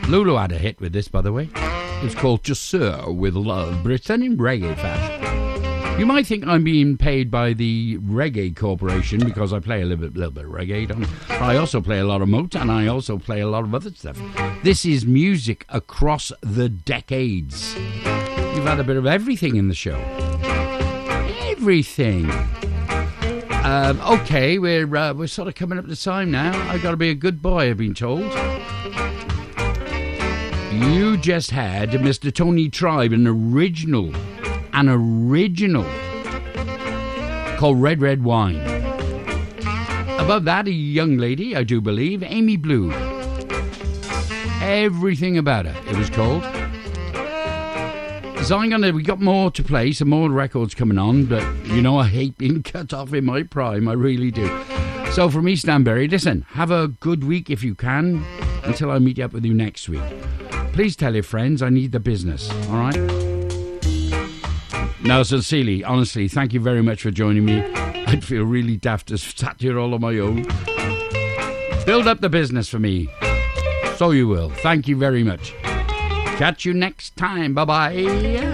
Lulu had a hit with this, by the way. It was called Just Sir With Love, but it's done in reggae fashion. You might think I'm being paid by the Reggae Corporation because I play a little bit of reggae, don't I? I also play a lot of Motown, and I also play a lot of other stuff. This is music across the decades. You've had a bit of everything in the show. Everything. Okay, we're sort of coming up to time now. I've got to be a good boy, I've been told. You just had Mr. Tony Tribe, an original called Red Red Wine. Above that, a young lady, I do believe, Amy Blue. Everything About Her, it was called. So we got more to play, some more records coming on, but you know I hate being cut off in my prime, I really do. So from me, Stanberry, listen, have a good week if you can, until I meet up with you next week. Please tell your friends I need the business, all right? Now, sincerely, honestly, thank you very much for joining me. I'd feel really daft to sat here all on my own. Build up the business for me. So you will. Thank you very much. Catch you next time. Bye-bye.